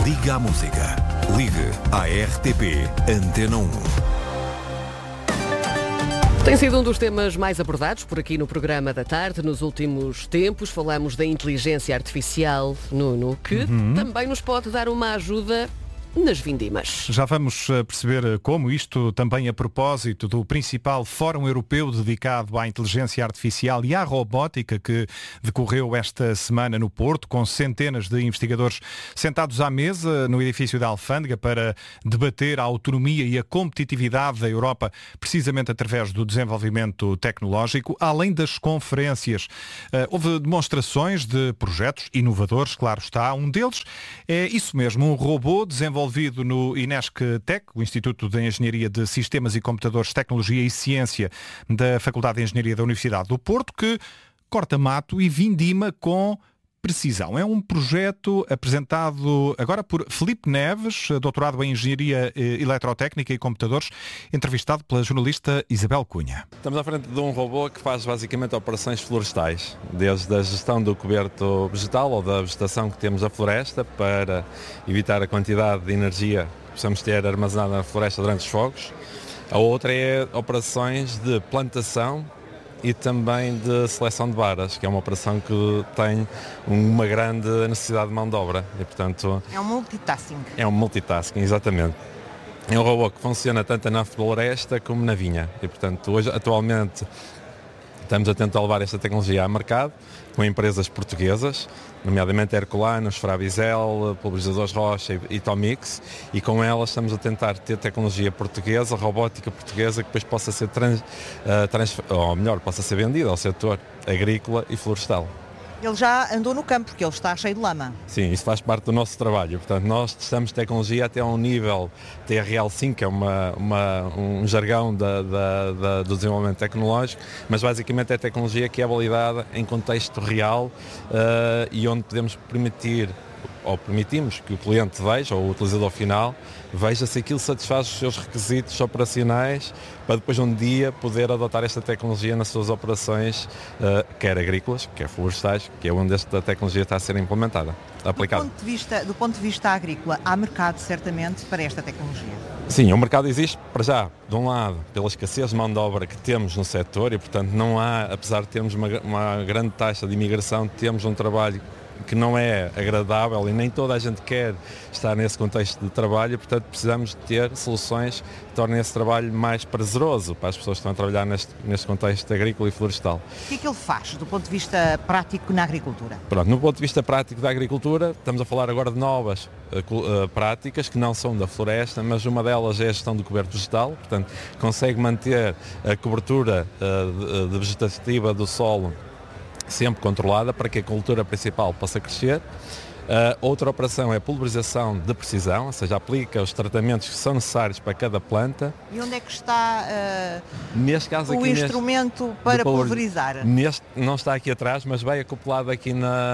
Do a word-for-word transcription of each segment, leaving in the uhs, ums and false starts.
Liga à música. Ligue à R T P Antena um. Tem sido um dos temas mais abordados por aqui no programa da tarde. Nos últimos tempos falamos da inteligência artificial, Nuno, que uhum. também nos pode dar uma ajuda nas vindimas. Já vamos perceber como isto também a propósito do principal Fórum Europeu dedicado à inteligência artificial e à robótica que decorreu esta semana no Porto, com centenas de investigadores sentados à mesa no edifício da Alfândega para debater a autonomia e a competitividade da Europa, precisamente através do desenvolvimento tecnológico. Além das conferências, houve demonstrações de projetos inovadores, claro está. Um deles é isso mesmo, um robô desenvolvido Desenvolvido no INESC-Tec, o Instituto de Engenharia de Sistemas e Computadores, Tecnologia e Ciência da Faculdade de Engenharia da Universidade do Porto, que corta mato e vindima com precisão. É um projeto apresentado agora por Filipe Neves, doutorado em Engenharia Eletrotécnica e Computadores, entrevistado pela jornalista Isabel Cunha. Estamos à frente de um robô que faz basicamente operações florestais, desde a gestão do coberto vegetal ou da vegetação que temos na floresta para evitar a quantidade de energia que possamos ter armazenada na floresta durante os fogos. A outra é operações de plantação e também de seleção de varas, que é uma operação que tem uma grande necessidade de mão de obra. E, portanto, é um multitasking. É um multitasking, exatamente. É um robô que funciona tanto na floresta como na vinha. E, portanto, hoje, atualmente, estamos a tentar levar esta tecnologia ao mercado com empresas portuguesas, nomeadamente Herculanos, Frabizel, Pulverizadores Rocha e Tomix, e com elas estamos a tentar ter tecnologia portuguesa, robótica portuguesa, que depois possa ser, trans, uh, trans, ou melhor, possa ser vendida ao setor agrícola e florestal. Ele já andou no campo, porque ele está cheio de lama. Sim, isso faz parte do nosso trabalho. Portanto, nós testamos tecnologia até a um nível T R L cinco, que é uma, uma, um jargão da, da, da, do desenvolvimento tecnológico, mas basicamente é tecnologia que é validada em contexto real uh, e onde podemos permitir, ou permitimos que o cliente veja, ou o utilizador final, veja se aquilo satisfaz os seus requisitos operacionais para depois um dia poder adotar esta tecnologia nas suas operações, uh, quer agrícolas, quer florestais, que é onde esta tecnologia está a ser implementada, aplicada. Do ponto de vista, do ponto de vista agrícola, há mercado certamente para esta tecnologia? Sim, o mercado existe, para já, de um lado, pela escassez de mão de obra que temos no setor e, portanto, não há, apesar de termos uma, uma grande taxa de imigração, temos um trabalho que não é agradável e nem toda a gente quer estar nesse contexto de trabalho e, portanto, precisamos de ter soluções que tornem esse trabalho mais prazeroso para as pessoas que estão a trabalhar neste, neste contexto agrícola e florestal. O que é que ele faz do ponto de vista prático na agricultura? Pronto, no ponto de vista prático da agricultura, estamos a falar agora de novas uh, uh, práticas que não são da floresta, mas uma delas é a gestão do coberto vegetal, portanto, consegue manter a cobertura uh, de, de vegetativa do solo sempre controlada para que a cultura principal possa crescer. Uh, outra operação é a pulverização de precisão, ou seja, aplica os tratamentos que são necessários para cada planta. E onde é que está uh, neste caso o aqui, instrumento neste, para pulverizar? Neste, não está aqui atrás, mas vai acoplado aqui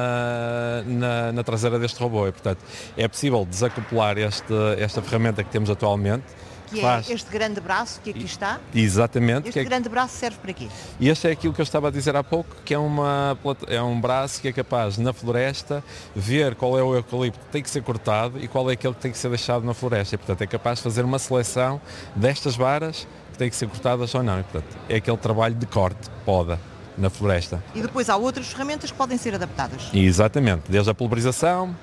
na, na, na traseira deste robô. E, portanto, é possível desacoplar este, esta ferramenta que temos atualmente. Que é este grande braço que aqui está? Exatamente. Este que é... grande braço serve para quê? E este é aquilo que eu estava a dizer há pouco, que é, uma, é um braço que é capaz, na floresta, ver qual é o eucalipto que tem que ser cortado e qual é aquele que tem que ser deixado na floresta. E, portanto, é capaz de fazer uma seleção destas varas que têm que ser cortadas ou não. E, portanto, é aquele trabalho de corte, poda, na floresta. E depois há outras ferramentas que podem ser adaptadas? Exatamente. Desde a pulverização,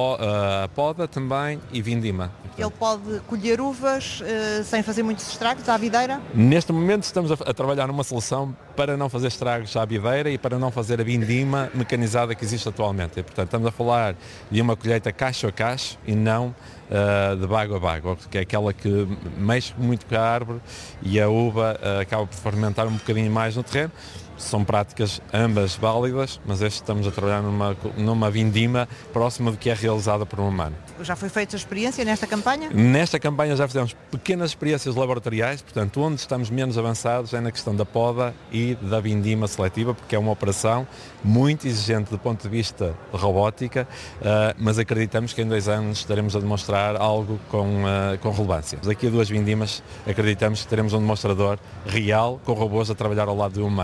a poda também e vindima. Ele pode colher uvas uh, sem fazer muitos estragos à videira? Neste momento estamos a, a trabalhar numa solução para não fazer estragos à videira e para não fazer a vindima mecanizada que existe atualmente. E, portanto, estamos a falar de uma colheita cacho a cacho e não uh, de bago a bago, que é aquela que mexe muito com a árvore e a uva uh, acaba por fermentar um bocadinho mais no terreno. São práticas ambas válidas, mas este estamos a trabalhar numa, numa vindima próxima do que é realizada por um humano. Já foi feita a experiência nesta campanha? Nesta campanha já fizemos pequenas experiências laboratoriais, portanto, onde estamos menos avançados é na questão da poda e da vindima seletiva, porque é uma operação muito exigente do ponto de vista de robótica, uh, mas acreditamos que em dois anos estaremos a demonstrar algo com, uh, com relevância. Daqui a duas vindimas acreditamos que teremos um demonstrador real, com robôs a trabalhar ao lado de humanos,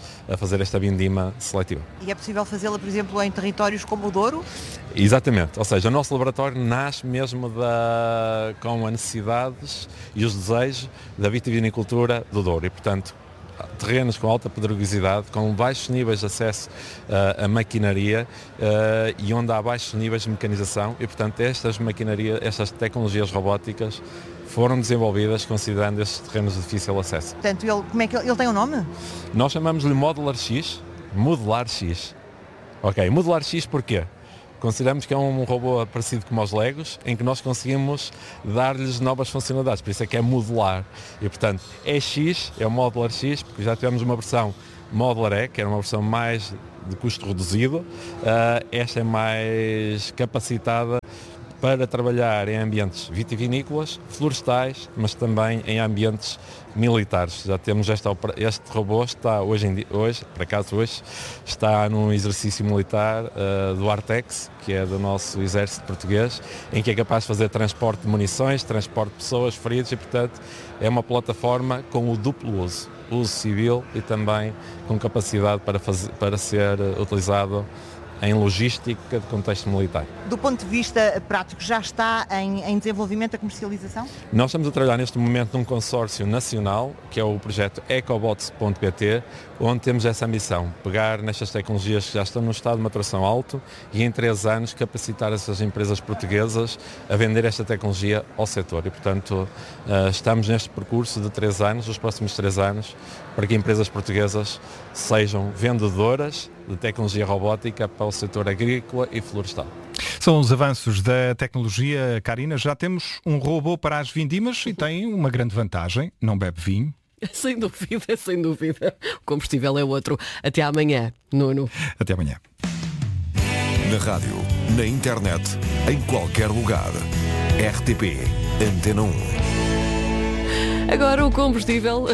a fazer esta vindima seletiva. E é possível fazê-la, por exemplo, em territórios como o Douro? Exatamente, ou seja, o nosso laboratório nasce mesmo da, com as necessidades e os desejos da vitivinicultura do Douro e, portanto, terrenos com alta pedregosidade, com baixos níveis de acesso uh, a maquinaria uh, e onde há baixos níveis de mecanização e, portanto, estas maquinarias, estas tecnologias robóticas foram desenvolvidas considerando estes terrenos de difícil acesso. Portanto, ele, como é que ele, ele tem um nome? Nós chamamos-lhe Modular X, Modular X. Ok, Modular X porquê? Consideramos que é um robô parecido como aos Legos, em que nós conseguimos dar-lhes novas funcionalidades, por isso é que é modular. E, portanto, é X, é o Modular X, porque já tivemos uma versão Modular E, que era uma versão mais de custo reduzido. Uh, esta é mais capacitada para trabalhar em ambientes vitivinícolas, florestais, mas também em ambientes militares. Já temos esta, este robô, está hoje, em dia, hoje, por acaso hoje, está num exercício militar uh, do Artex, que é do nosso exército português, em que é capaz de fazer transporte de munições, transporte de pessoas feridas e, portanto, é uma plataforma com o duplo uso, uso civil e também com capacidade para, fazer, para ser utilizado em logística de contexto militar. Do ponto de vista prático, já está em, em desenvolvimento a comercialização? Nós estamos a trabalhar neste momento num consórcio nacional, que é o projeto ecobots ponto pt, onde temos essa ambição, pegar nestas tecnologias que já estão num estado de maturação alto e em três anos capacitar essas empresas portuguesas a vender esta tecnologia ao setor. E, portanto, estamos neste percurso de três anos, os próximos três anos, para que empresas portuguesas sejam vendedoras de tecnologia robótica para o setor agrícola e florestal. São os avanços da tecnologia, Karina. Já temos um robô para as vindimas e tem uma grande vantagem, não bebe vinho. Sem dúvida, sem dúvida. O combustível é outro. Até amanhã, Nuno. Até amanhã. Na rádio, na internet, em qualquer lugar. R T P Antena um. Agora o combustível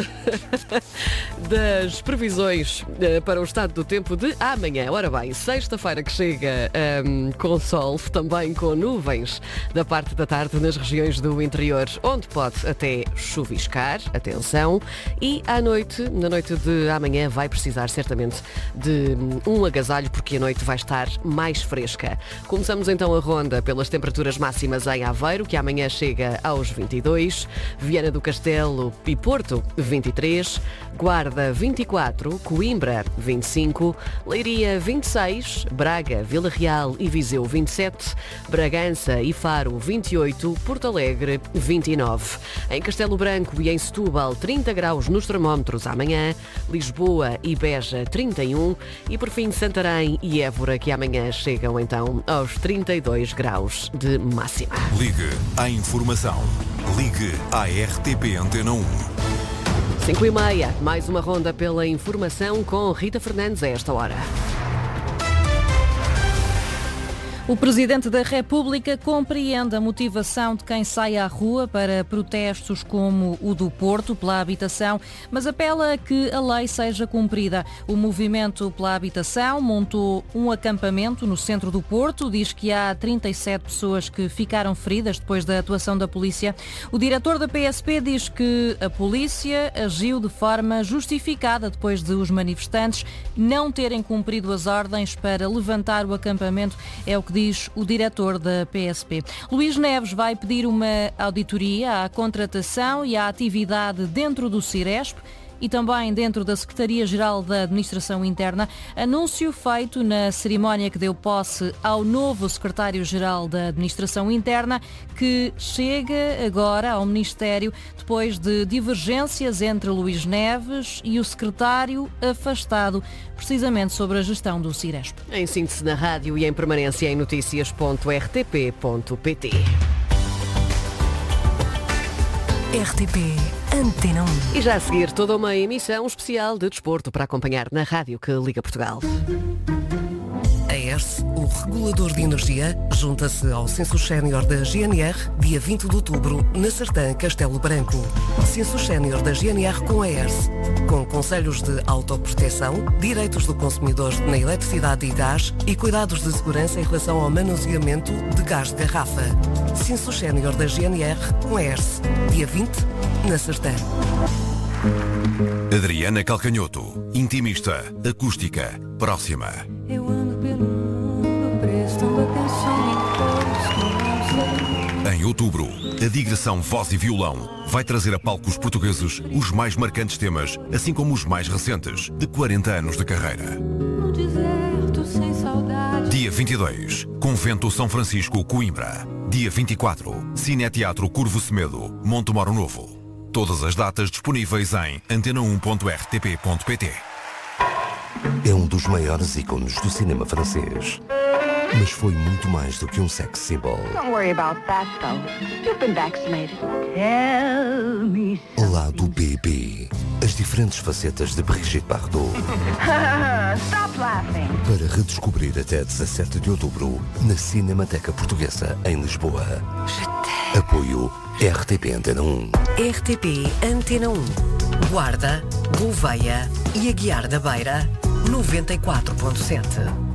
das previsões para o estado do tempo de amanhã. Ora bem, sexta-feira que chega um, com sol, também com nuvens da parte da tarde nas regiões do interior, onde pode até chuviscar, atenção, e à noite, na noite de amanhã, vai precisar certamente de um agasalho, porque a noite vai estar mais fresca. Começamos então a ronda pelas temperaturas máximas em Aveiro, que amanhã chega aos vinte e dois, Viana do Castelo e Porto, vinte e três, Guarda, vinte e quatro, Coimbra, vinte e cinco, Leiria, vinte e seis, Braga, Vila Real e Viseu, vinte e sete, Bragança e Faro, vinte e oito, Porto Alegre, vinte e nove. Em Castelo Branco e em Setúbal, trinta graus nos termómetros amanhã, Lisboa e Beja, trinta e um, e por fim Santarém e Évora, que amanhã chegam então aos trinta e dois graus de máxima. Ligue à informação. Ligue à R T P Antena um. cinco e meia, mais uma ronda pela informação com Rita Fernandes a esta hora. O Presidente da República compreende a motivação de quem sai à rua para protestos como o do Porto pela habitação, mas apela a que a lei seja cumprida. O Movimento pela Habitação montou um acampamento no centro do Porto, diz que há trinta e sete pessoas que ficaram feridas depois da atuação da polícia. O diretor da P S P diz que a polícia agiu de forma justificada depois de os manifestantes não terem cumprido as ordens para levantar o acampamento, é o que diz o diretor da P S P. Luís Neves vai pedir uma auditoria à contratação e à atividade dentro do Ciresp e também dentro da Secretaria-Geral da Administração Interna. Anúncio feito na cerimónia que deu posse ao novo Secretário-Geral da Administração Interna, que chega agora ao Ministério depois de divergências entre Luís Neves e o secretário afastado, precisamente sobre a gestão do Ciresp. Em síntese na rádio e em permanência em notícias ponto r t p ponto p t. R T P Antena um. E já a seguir, toda uma emissão especial de desporto para acompanhar na rádio que liga Portugal. A E R S, o regulador de energia, junta-se ao Censo Sénior da G N R, dia vinte de outubro, na Sertã, Castelo Branco. Censo Sénior da G N R com a E R S, com conselhos de autoproteção, direitos do consumidor na eletricidade e gás e cuidados de segurança em relação ao manuseamento de gás de garrafa. Censo Sénior da G N R com a E R S, dia vinte, na Sertã. Adriana Calcanhoto, intimista, acústica, próxima. Eu ando pelo mundo prestando atenção em todos. Em outubro, a digressão Voz e Violão vai trazer a palcos portugueses os mais marcantes temas, assim como os mais recentes, de quarenta anos de carreira. No deserto sem saudade. Dia vinte e dois, Convento São Francisco, Coimbra. Dia vinte e quatro, Cineteatro Curvo Semedo, Montemoro Novo. Todas as datas disponíveis em antena um ponto r t p ponto p t. É um dos maiores ícones do cinema francês. Mas foi muito mais do que um sex symbol. Don't worry about that, though. You've been vaccinated. Tell me Ao lado B B, as diferentes facetas de Brigitte Bardot. Stop laughing. Para redescobrir até dezassete de outubro, na Cinemateca Portuguesa, em Lisboa. Apoio R T P Antena um. R T P Antena um. Guarda, Gouveia e Aguiar da Beira, noventa e quatro ponto sete.